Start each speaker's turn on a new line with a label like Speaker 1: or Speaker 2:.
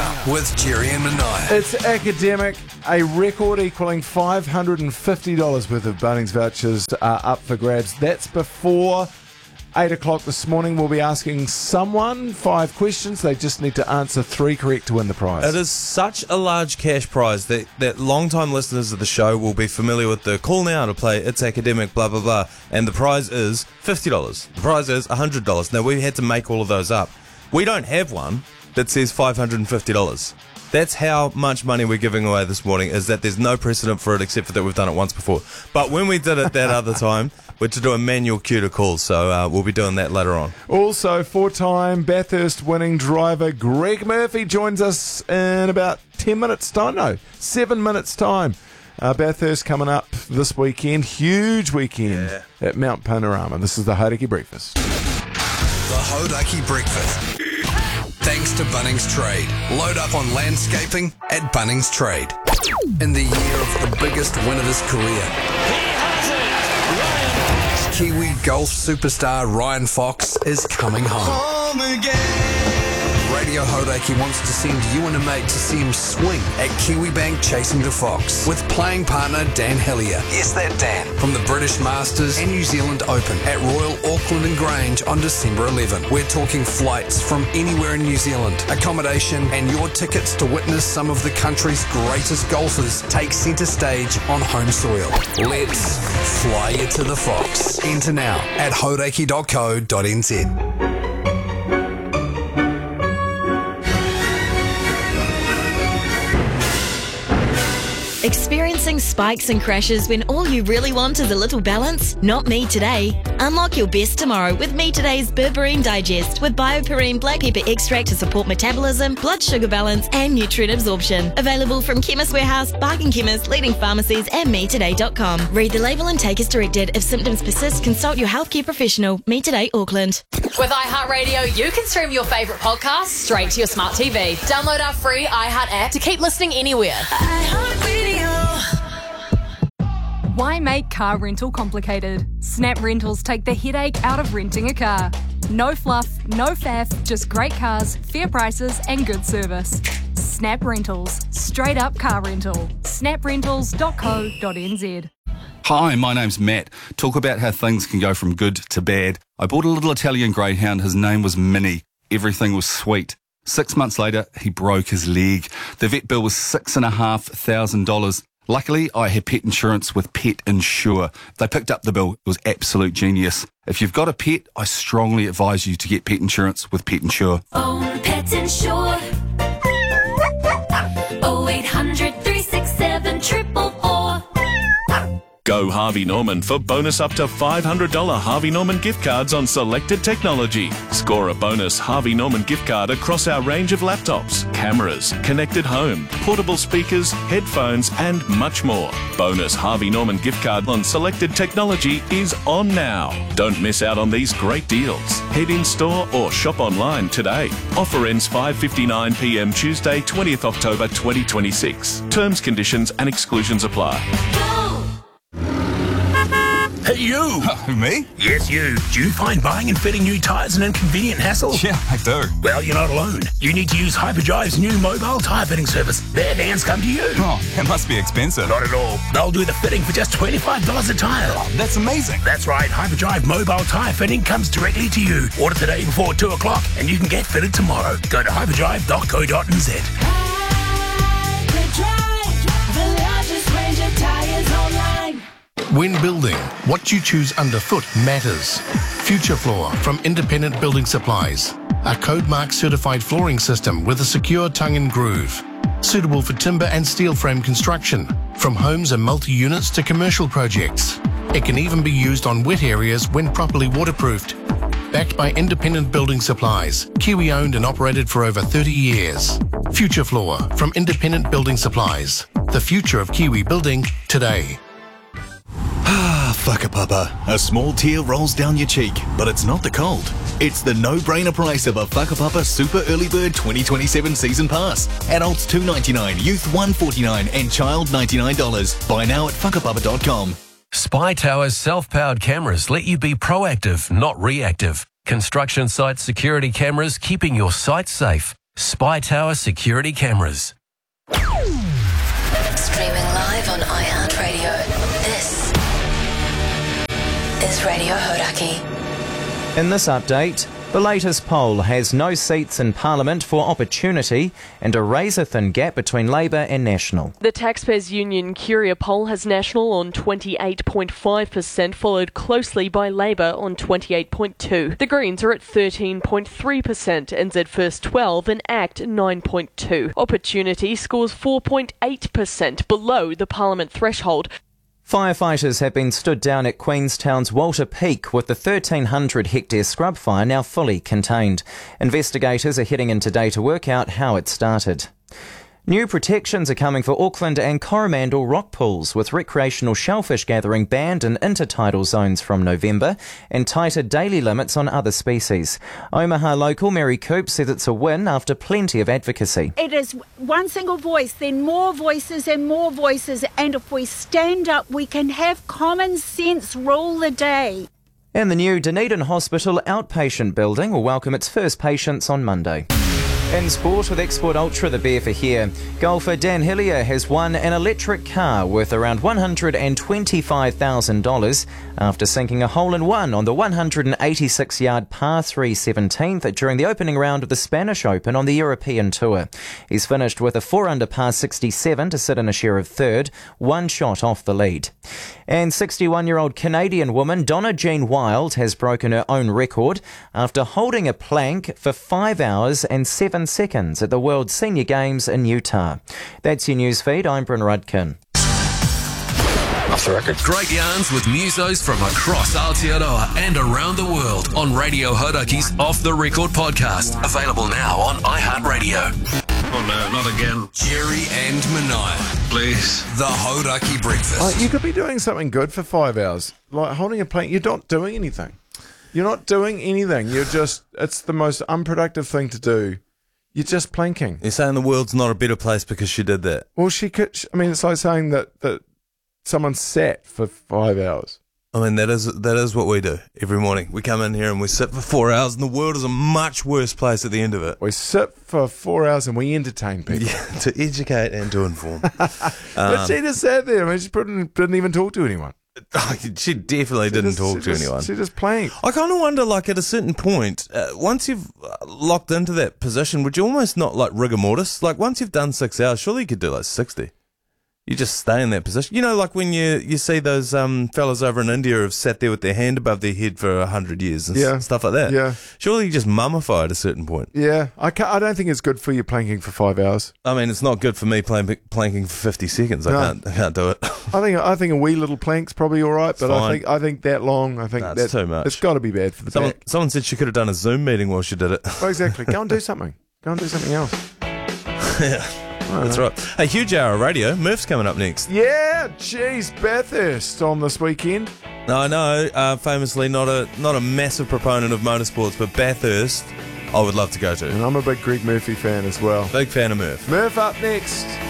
Speaker 1: Up with Jerry and Mania.
Speaker 2: It's academic. A record equaling $550 worth of Bunnings vouchers are up for grabs. That's before 8 o'clock this morning. We'll be asking someone 5 questions. They just need to answer 3 correct to win the prize.
Speaker 3: It is such a large cash prize that long-time listeners of the show will be familiar with the call now to play It's Academic, blah, blah, blah. And the prize is $50. The prize is $100. Now, we had to make all of those up. We don't have one that says $550. That's how much money we're giving away this morning, is that there's no precedent for it except for that we've done it once before. But when we did it that other time, we're to do a manual cue to call, so we'll be doing that later on.
Speaker 2: Also, 4-time Bathurst winning driver Greg Murphy joins us in about 10 minutes' time. No, 7 minutes' time. Bathurst coming up this weekend. Huge weekend at Mount Panorama. This is the Hauraki Breakfast.
Speaker 1: The Hauraki Breakfast. Thanks to Bunnings Trade. Load up on landscaping at Bunnings Trade. In the year of the biggest win of his career, Kiwi golf superstar Ryan Fox is coming home again. Radio Hauraki wants to send you and a mate to see him swing at Kiwi Bank Chasing the Fox with playing partner Dan Hellier. Yes, that Dan. From the British Masters and New Zealand Open at Royal Auckland and Grange on December 11. We're talking flights from anywhere in New Zealand, accommodation and your tickets to witness some of the country's greatest golfers take centre stage on home soil. Let's fly you to the Fox. Enter now at hauraki.co.nz.
Speaker 4: Experiencing spikes and crashes when all you really want is a little balance? Not me today. Unlock your best tomorrow with Me Today's Berberine Digest with BioPerine black pepper extract to support metabolism, blood sugar balance and nutrient absorption. Available from Chemist Warehouse, Bargain Chemist, leading pharmacies and metoday.com. Read the label and take as directed. If symptoms persist, consult your healthcare professional. Me Today, Auckland.
Speaker 5: With iHeartRadio, you can stream your favourite podcasts straight to your smart TV. Download our free iHeart app to keep listening anywhere.
Speaker 6: Why make car rental complicated? Snap Rentals take the headache out of renting a car. No fluff, no faff, just great cars, fair prices and good service. Snap Rentals. Straight up car rental. snaprentals.co.nz.
Speaker 7: Hi, my name's Matt. Talk about how things can go from good to bad. I bought a little Italian greyhound. His name was Minnie. Everything was sweet. 6 months later, he broke his leg. The vet bill was $6,500. Luckily, I had pet insurance with Pet Insure. They picked up the bill. It was absolute genius. If you've got a pet, I strongly advise you to get pet insurance with Pet Insure.
Speaker 8: Own Pet Insure. 0800 367 444.
Speaker 9: Go Harvey Norman for bonus up to $500 Harvey Norman gift cards on selected technology. Score a bonus Harvey Norman gift card across our range of laptops, cameras, connected home, portable speakers, headphones and much more. Bonus Harvey Norman gift card on selected technology is on now. Don't miss out on these great deals. Head in store or shop online today. Offer ends 5:59 p.m. Tuesday, 20th October 2026. Terms, conditions and exclusions apply.
Speaker 10: Hey, you!
Speaker 11: Me?
Speaker 10: Yes, you. Do you find buying and fitting new tyres an inconvenient hassle?
Speaker 11: Yeah, I do.
Speaker 10: Well, you're not alone. You need to use Hyperdrive's new mobile tyre fitting service. Their vans come to you.
Speaker 11: Oh, it must be expensive.
Speaker 10: Not at all. They'll do the fitting for just $25 a tyre.
Speaker 11: Oh, that's amazing.
Speaker 10: That's right. Hyperdrive mobile tyre fitting comes directly to you. Order today before 2 o'clock and you can get fitted tomorrow. Go to hyperdrive.co.nz.
Speaker 8: Hyperdrive, the largest range of tyres online.
Speaker 12: When building, what you choose underfoot matters. FutureFloor from Independent Building Supplies. A code mark certified flooring system with a secure tongue and groove. Suitable for timber and steel frame construction, from homes and multi-units to commercial projects. It can even be used on wet areas when properly waterproofed. Backed by Independent Building Supplies, Kiwi owned and operated for over 30 years. FutureFloor from Independent Building Supplies. The future of Kiwi building today.
Speaker 13: Whakapapa. A small tear rolls down your cheek, but it's not the cold. It's the no-brainer price of a Whakapapa Super Early Bird 2027 Season Pass. Adults $2.99, youth $1.49 and child $99. Buy now at whakapapa.com.
Speaker 14: Spy Tower's self-powered cameras let you be proactive, not reactive. Construction site security cameras keeping your site safe. Spy Tower security cameras.
Speaker 15: Streaming live on iHeartRadio. This is Radio Hodaki.
Speaker 16: In this update, the latest poll has no seats in Parliament for Opportunity and a razor-thin gap between Labour and National.
Speaker 17: The Taxpayers Union Curia poll has National on 28.5%, followed closely by Labour on 28.2%. The Greens are at 13.3%, NZ First 12% and ACT 9.2%. Opportunity scores 4.8%, below the Parliament threshold.
Speaker 16: Firefighters have been stood down at Queenstown's Walter Peak with the 1,300-hectare scrub fire now fully contained. Investigators are heading in today to work out how it started. New protections are coming for Auckland and Coromandel rock pools, with recreational shellfish gathering banned in intertidal zones from November and tighter daily limits on other species. Omaha local Mary Coop says it's a win after plenty of advocacy.
Speaker 18: It is one single voice, then more voices, and if we stand up, we can have common sense rule the day.
Speaker 16: And the new Dunedin Hospital outpatient building will welcome its first patients on Monday. In sport, with Export Ultra, the beer for here, golfer Dan Hillier has won an electric car worth around $125,000 after sinking a hole-in-one on the 186-yard par 3 17th during the opening round of the Spanish Open on the European Tour. He's finished with a 4-under par 67 to sit in a share of third, one shot off the lead. And 61-year-old Canadian woman Donna Jean Wild has broken her own record after holding a plank for 5 hours and 7 seconds at the World Senior Games in Utah. That's your news feed. I'm Bryn Rudkin.
Speaker 1: Off the record. Great yarns with musos from across Aotearoa and around the world on Radio Hodaki's Off the Record podcast. Available now on iHeartRadio.
Speaker 10: Oh no, not again.
Speaker 1: Jerry and Mania.
Speaker 10: Please.
Speaker 1: The Hodaki Breakfast.
Speaker 2: You could be doing something good for 5 hours. Like holding a plank, you're not doing anything. You're not doing anything. It's the most unproductive thing to do. You're just planking.
Speaker 3: You're saying the world's not a better place because she did that?
Speaker 2: Well, she could. I mean, it's like saying that someone sat for 5 hours.
Speaker 3: I mean, that is what we do every morning. We come in here and we sit for 4 hours, and the world is a much worse place at the end of it.
Speaker 2: We sit for 4 hours and we entertain people.
Speaker 3: Yeah, to educate and to inform.
Speaker 2: But she just sat there. I mean, she didn't even talk to anyone.
Speaker 3: She definitely didn't talk to anyone.
Speaker 2: She just playing.
Speaker 3: I kind of wonder, like, at a certain point, once you've locked into that position, would you almost not like rigor mortis? Like, once you've done 6 hours, surely you could do like 60. You just stay in that position. You know, like when you see those fellas over in India who've sat there with their hand above their head for 100 years and stuff like that.
Speaker 2: Yeah.
Speaker 3: Surely you just mummify at a certain point.
Speaker 2: Yeah. I don't think it's good for you planking for 5 hours.
Speaker 3: I mean, it's not good for me planking for 50 seconds. I can't do it.
Speaker 2: I think a wee little plank's probably all right, but I think that long,
Speaker 3: that's too much.
Speaker 2: It's got to be bad for the back.
Speaker 3: Someone said she could have done a Zoom meeting while she did it.
Speaker 2: Oh, exactly. Go and do something. Go and do something else.
Speaker 3: Yeah. That's right. Hey, huge hour of radio. Murph's coming up next.
Speaker 2: Yeah, geez, Bathurst on this weekend.
Speaker 3: I know, famously not a massive proponent of motorsports, but Bathurst, I would love to go to.
Speaker 2: And I'm a big Greg Murphy fan as well.
Speaker 3: Big fan of Murph.
Speaker 2: Murph up next.